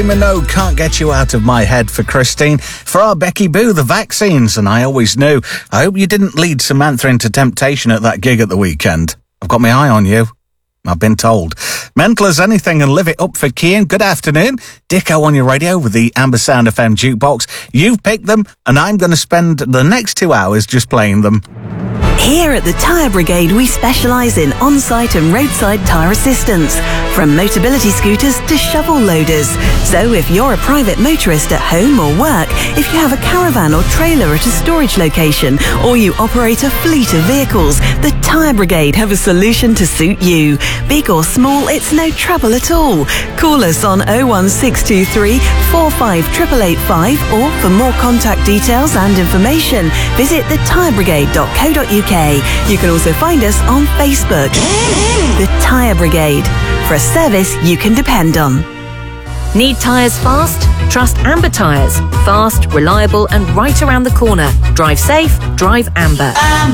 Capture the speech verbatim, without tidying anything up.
No, can't get you out of my head for Christine. For our Becky Boo, the vaccines, and I always knew. I hope you didn't lead Samantha into temptation at that gig at the weekend. I've got my eye on you. I've been told. Mental as anything and live it up for Kian. Good afternoon. Dicko on your radio with the Amber Sound F M jukebox. You've picked them, and I'm going to spend the next two hours just playing them. Here at the Tyre Brigade, we specialise in on-site and roadside tyre assistance, from Motability scooters to shovel loaders. So if you're a private motorist at home or work, if you have a caravan or trailer at a storage location, or you operate a fleet of vehicles, the Tyre Brigade have a solution to suit you. Big or small, it's no trouble at all. Call us on oh one six two three, four five eight eight eight five, or for more contact details and information, visit the tyre brigade dot co dot uk. You can also find us on Facebook. The Tyre Brigade, for a service you can depend on. Need tyres fast? Trust Amber Tyres. Fast, reliable and right around the corner. Drive safe, drive Amber.